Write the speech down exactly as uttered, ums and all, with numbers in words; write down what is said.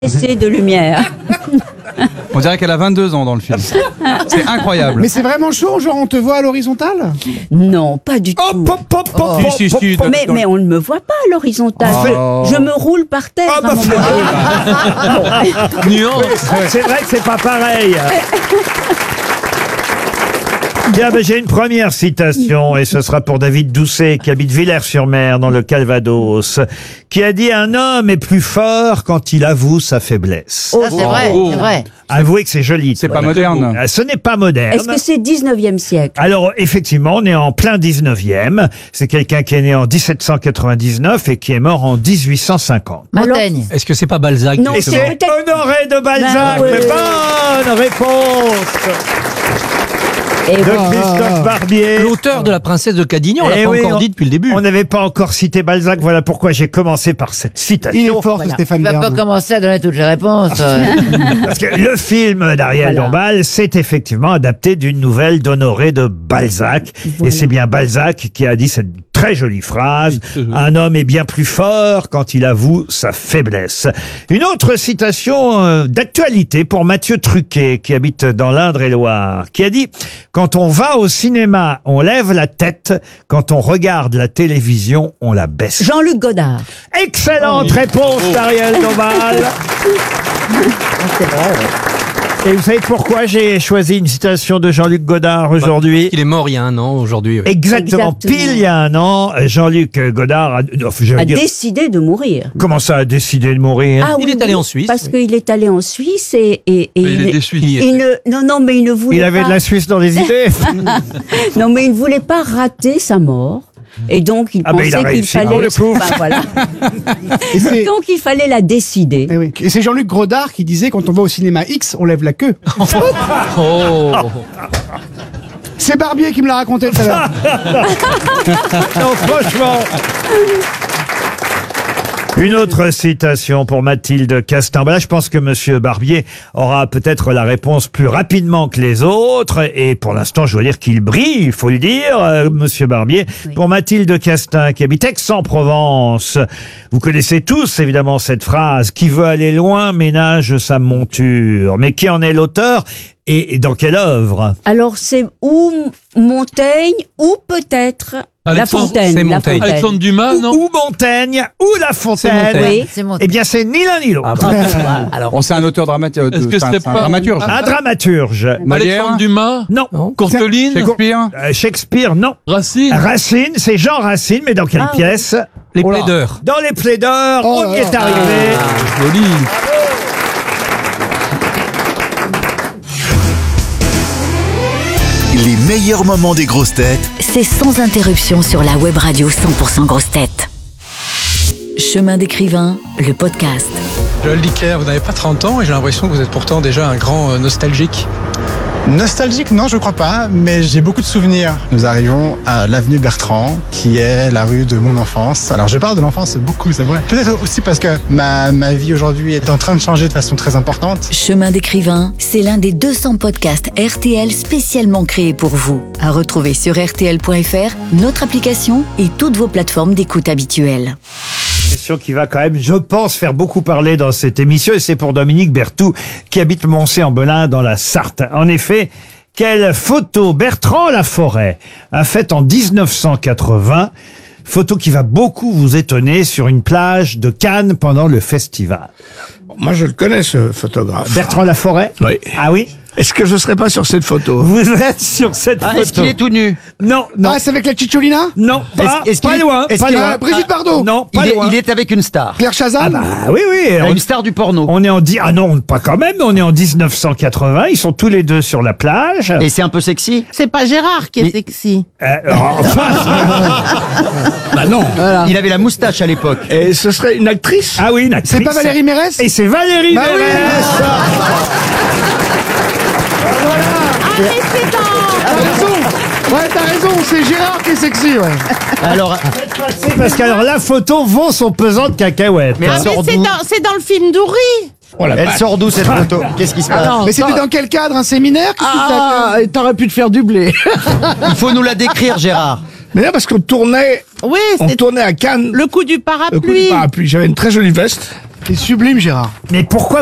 Essai de lumière. On dirait qu'elle a vingt-deux ans dans le film. C'est incroyable. Mais c'est vraiment chaud, genre on te voit à l'horizontale? Non, pas du tout. Hop, hop, hop, hop, Oh. hop, Si, si, hop, si, hop. Mais, mais on ne me voit pas à l'horizontale. Oh. Je me roule par terre. Ah, bah, à un moment donné. Nuance. C'est vrai que c'est pas pareil. Bien, ben, j'ai une première citation, et ce sera pour David Doucet, qui habite Villers-sur-Mer, dans le Calvados, qui a dit « Un homme est plus fort quand il avoue sa faiblesse Oh, Ça, c'est vrai, c'est vrai. ». Avouez que c'est joli. C'est pas moderne. Ah, ce n'est pas moderne. Est-ce que c'est dix-neuvième siècle? Alors, effectivement, on est en plein dix-neuvième. C'est quelqu'un qui est né en dix-sept cent quatre-vingt-dix-neuf et qui est mort en dix-huit cent cinquante. Montaigne. Est-ce que c'est pas Balzac? Non, Et c'est c'est peut-être- Honoré de Balzac. Ben, oui. Mais bonne réponse Et de voilà. Christophe Barbier. L'auteur de La Princesse de Cadignan, on l'a Eh pas oui, encore on- dit depuis le début. On n'avait pas encore cité Balzac, voilà pourquoi j'ai commencé par cette citation. Il est fort, ce Stéphane Tu vas pas Bern. commencer à donner toutes les réponses. euh. Parce que le film d'Ariel Voilà. Dombal, c'est effectivement adapté d'une nouvelle d'Honoré de Balzac. Voilà. Et c'est bien Balzac qui a dit cette très jolie phrase. Un homme est bien plus fort quand il avoue sa faiblesse. Une autre citation euh, d'actualité pour Mathieu Truquet, qui habite dans l'Indre-et-Loire, qui a dit « Quand on va au cinéma, on lève la tête. Quand on regarde la télévision, on la baisse. Jean-Luc Godard. » Excellente réponse d'Ariel Dombal. C'est vrai, ouais. Et vous savez pourquoi j'ai choisi une citation de Jean-Luc Godard aujourd'hui? Il est mort il y a un an aujourd'hui. oui. Exactement, Exactement. pile il y a un an, Jean-Luc Godard a, non, je vais A dire, décidé de mourir. comment ça a décidé de mourir? Ah Il oui, est allé oui, en Suisse, Parce oui. qu'il est allé en Suisse et, et, et Il est déçu. il ne, non, non, mais il ne voulait Il avait pas, de la Suisse dans les idées. non, mais il ne voulait pas rater sa mort. Et donc, il Ah, ben, il a pensait qu'il réussi, fallait, pour le coup. Bah, voilà. Et c'est Donc, il fallait la décider. eh oui. Et c'est Jean-Luc Godard qui disait quand on va au cinéma X, on lève la queue. Oh. C'est Barbier qui me l'a raconté tout à l'heure. Non, franchement. Une autre citation pour Mathilde Castin. Ben là, je pense que Monsieur Barbier aura peut-être la réponse plus rapidement que les autres. Et pour l'instant, je dois dire qu'il brille, il faut le dire, euh, Monsieur Barbier. Oui. Pour Mathilde Castin, qui habite Aix-en-Provence. Vous connaissez tous, évidemment, cette phrase. Qui veut aller loin ménage sa monture. Mais qui en est l'auteur et, et dans quelle œuvre? Alors, c'est ou Montaigne, ou peut-être La Alexandre- Fontaine. c'est La Montaigne. Fontaine. Alexandre Dumas, non? Ou Montaigne, ou La Fontaine. Montaigne. Oui. C'est mon. Eh bien, c'est ni l'un ni l'autre. Alors, Bon, c'est un auteur dramatique. Est-ce que c'est un pas- dramaturge. Un dramaturge. Molière. Alexandre Dumas, Non. Courteline, Shakespeare. Euh, Shakespeare, non. Racine, Racine, c'est Jean Racine, mais dans quelle Ah, pièce? les Oh là. plaideurs. Dans Les Plaideurs, Oh on là y est là. arrivé. Ah, joli. Les meilleurs moments des grosses têtes C'est sans interruption sur la web radio cent pour cent grosses têtes. Chemin d'écrivain, le podcast. Joël Dicker, vous n'avez pas trente ans et j'ai l'impression que vous êtes pourtant déjà un grand euh, nostalgique. Nostalgique, non, je crois pas, mais j'ai beaucoup de souvenirs. Nous arrivons à l'avenue Bertrand, qui est la rue de mon enfance. Alors, je parle de l'enfance beaucoup, c'est vrai. Peut-être aussi parce que ma, ma vie aujourd'hui est en train de changer de façon très importante. Chemin d'écrivain, c'est l'un des deux cents podcasts R T L spécialement créés pour vous. À retrouver sur R T L point F R, notre application et toutes vos plateformes d'écoute habituelles. Question qui va quand même, je pense, faire beaucoup parler dans cette émission, et c'est pour Dominique Berthoud, qui habite Moncé-en-Belin dans la Sarthe. En effet, quelle photo Bertrand Laforêt a faite en dix-neuf cent quatre-vingts, photo qui va beaucoup vous étonner, sur une plage de Cannes pendant le festival. Moi, je le connais, ce photographe. Bertrand Laforêt? Oui. Ah oui? Est-ce que je serais pas sur cette photo? Vous êtes sur cette photo. Est-ce qu'il est tout nu? Non, non, Ah, c'est avec la Cicciolina? non, pas, Est-ce- est-ce pas qu'il est- loin, est-ce pas qu'il est- loin. Euh, Brigitte Bardot? Non, pas il, est, loin. il est avec une star. Claire Chazal? Ah bah oui, oui. on- Une star du porno. On est en di- ah non, pas quand même, on est en dix-neuf cent quatre-vingts, ils sont tous les deux sur la plage. Et c'est un peu sexy. C'est pas Gérard qui est Mais- sexy. Euh, enfin, Bah non. Il avait la moustache à l'époque. Et ce serait une actrice? ah oui, une actrice. C'est pas Valérie Mérès? Et c'est Valérie Bah oui. Mérès. Ah, mais c'est dans... T'as raison! Ouais, t'as raison, c'est Gérard qui est sexy, ouais. Alors, C'est parce que alors la photo vaut son pesant de cacahuètes. mais Ah, elle mais sort c'est d'où? dans, c'est dans le film d'Oury. Oh la Elle vache. sort d'où cette photo? Qu'est-ce qui se passe? Attends, Mais c'était attends. dans quel cadre? Un séminaire? Qu'est-ce que Ah, et t'aurais pu te faire du blé. Il faut nous la décrire, Gérard. Mais là, parce qu'on tournait, Oui, on c'est tournait à Cannes. le coup du Le coup du parapluie. parapluie. J'avais une très jolie veste. C'est sublime, Gérard. Mais pourquoi